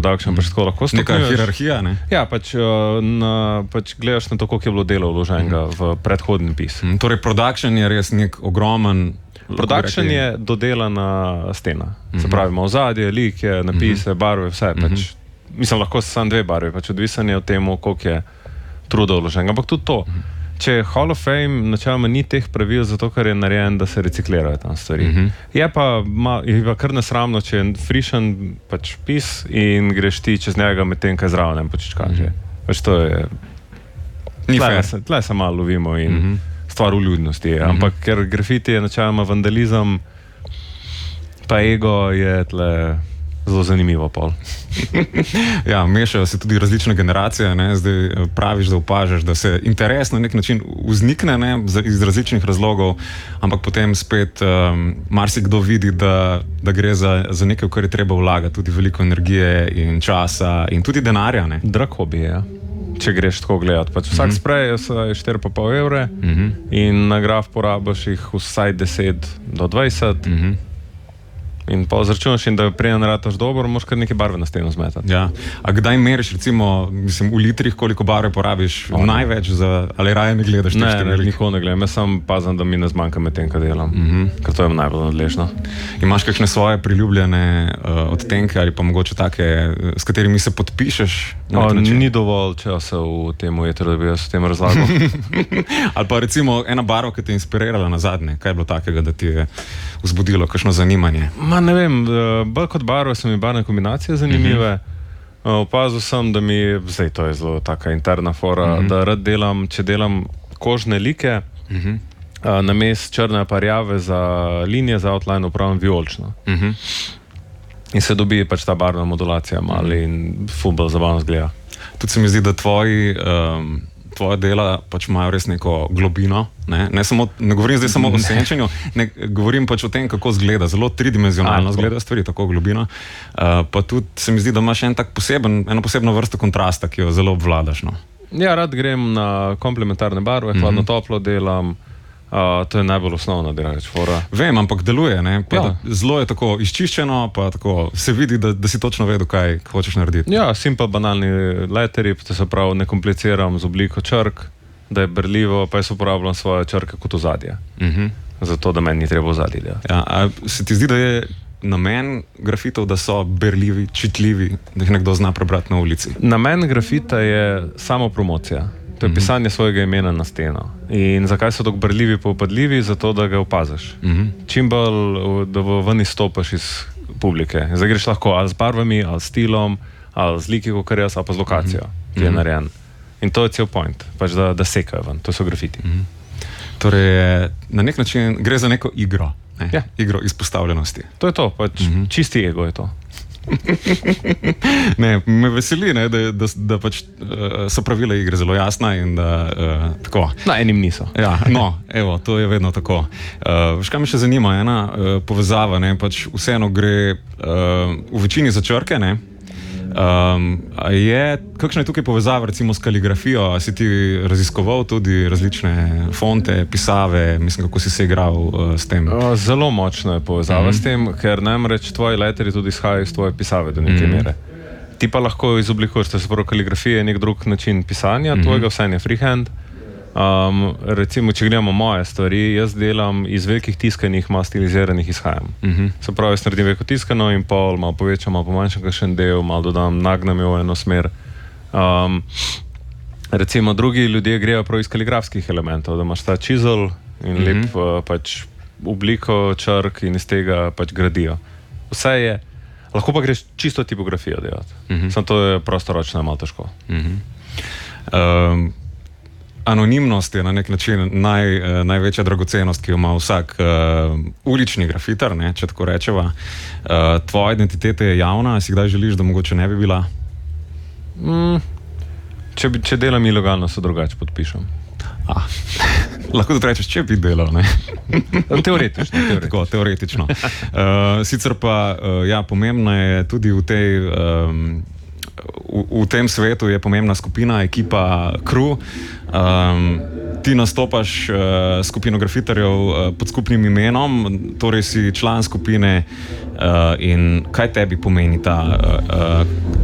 production, pač tako lahko stopnjuješ. Neka hierarhija, ne? Ja, pač gledaš na to, koliko je bilo dela vloženega v predhodni pis. Torej, production je res nek ogromen... Production je dodelana stena. Se pravi, ima ozadje, like, napise, barve, vse. Pač, mislim, lahko so samo 2 barve, pač odvisen je od temu, koliko je truda vloženega. Ampak tudi to, če Hall of Fame načeloma ni teh pravil, zato ker je narejen, da se reciklirajo tam stvari. Je pa kar nesramno, če je frišen pač pis in greš ti čez njega med tem, kaj zraven počičkan že. Pač to je... Tle se malo lovimo in stvar vljudnosti je. Ampak ker grafiti je načeloma vandalizem, pa ego je tle zelo zanimivo pol. Ja, mešajo se tudi različne generacije, ne? Zdaj praviš, da opažaš, da se interes na nek način vznikne, ne? Iz različnih razlogov, ampak potem spet marsikdo vidi, da gre za nekaj, v kar je treba vlagati, tudi veliko energije in časa in tudi denarja, ne? Drag hobi, ja. Če greš tako gledati. Pač vsak sprej je 4,5 evre in na graf porabiš jih vsaj 10 do 20 in pa zračunaš in da preden rataš dobro, moraš kar neke barve na steno zmetati. Ja. A kdaj meriš, recimo, mislim, v litrih, koliko barve porabiš največ ali raje ne gledaš teh številk? Ne, nikoli ne gledam. Jaz sam pazim, da mi ne zmanjka med tem, kaj delam. Ker to je najbolj nadležno. Imaš kakšne svoje priljubljene odtenke ali pa mogoče take, s katerimi se podpišeš? Ni dovolj časa v tem ujetru, da bi jaz v tem razlagal. Ali pa recimo ena barva, ki te je inspirirala na zadnje. Kaj je bilo takega, da ti je vzbudilo kakšno zanimanje? Ne vem, bolj kot barve so mi barvne kombinacije zanimive. Opazil sem, da mi, zdaj to je zelo taka interna fora, da rad delam, če delam kožne like, namest črne pa rjave za linije, za outline upravim vijolično. In se dobi pač ta barvna modulacija malo in ful zabavno zgleda. Tudi se mi zdi, da tvoja dela pač imajo res neko globino. Ne govorim zdaj samo o senčenju, govorim pač o tem, kako zgleda. Zelo tridimenzionalno zgleda stvari, tako globina. Pa tudi se mi zdi, da imaš eno posebno vrsto kontrasta, ki jo zelo obvladaš. No? Ja, rad grem na komplementarne barve, hladno toplo delam. To je najbolj osnovna delač fora. Vem, ampak deluje, ne? Zelo je tako izčiščeno, pa tako se vidi, da si točno vedel, kaj hočeš narediti. Ja, simple, banalni letterji, to se pravi, ne kompliciram z obliko črk, da je berljivo, pa jaz uporabljam svoje črke kot ozadje. Zato, da meni ni treba ozadje delati. Ja, a se ti zdi, da je namen grafitov, da so berljivi, čitljivi, da jih nekdo zna prebrati na ulici? Namen grafita je samo promocija. To je pisanje svojega imena na steno. In zakaj so tako berljivi pa upadljivi? Zato, da ga opaziš. Čim bolj, da ven izstopaš iz publike. Zdaj greš lahko ali z barvami, ali s stilom, ali z liki, kot jaz, ali pa z lokacijo, ki je narejen. In to je cel point, pač da sekajo ven. To so grafiti. Torej, na nek način gre za neko igro. Ja. Igro izpostavljenosti. To je to, pač čisti ego je to. Ne, me veseli, ne, da pač so pravila igre zelo jasna in da tako. Na enim niso. Ja, no, evo, to je vedno tako. Veš, kaj me še zanima, ena povezava, ne, pač vseeno gre v večini za črke, ne. Kakšna je tukaj povezava recimo s kaligrafijo? A si ti raziskoval tudi različne fonte, pisave, mislim, kako si se igral s tem? Zelo močna je povezava s tem, ker namreč tvoji letterji tudi izhajajo iz tvoje pisave do neke mere. Ti pa lahko izoblikuješ, to se pravi, kaligrafija je nek drug način pisanja, tvojega vsaj je freehand. Recimo, če gledamo moje stvari, jaz delam iz velikih tiskanih, malo stiliziranih izhajam. Se pravi, jaz naredim veliko tiskano in pol, malo povečam, malo pomanjšam kakšen del, malo dodam, nagnam jo v eno smer. Recimo, drugi ljudje grejo prav iz kaligrafskih elementov, da imaš ta chisel in lep pač obliko črk in iz tega pač gradijo. Vse je, lahko pa greš čisto tipografijo delati. Samo to je prostoročno, je malo težko. Anonimnost je na nek način največja dragocenost, ki jo ima vsak ulični grafitar, ne, če tako rečeva. Tvoja identiteta je javna, si kdaj želiš, da mogoče ne bi bila? Če delam ilegalno, se drugače podpišem. Lahko tudi rečeš, če bi delal, ne? Teoretično. Tako, teoretično. Sicer pa, ja, pomembno je tudi v tem svetu je pomembna skupina, ekipa, crew. Ti nastopaš skupino grafitarjev pod skupnim imenom, torej si član skupine in kaj tebi pomeni ta